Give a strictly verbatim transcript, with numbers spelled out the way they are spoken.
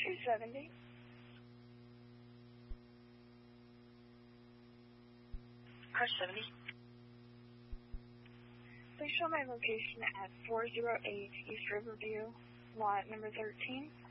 two seventy. Car seventy. Please show my location at four oh eight East Riverview, lot number thirteen.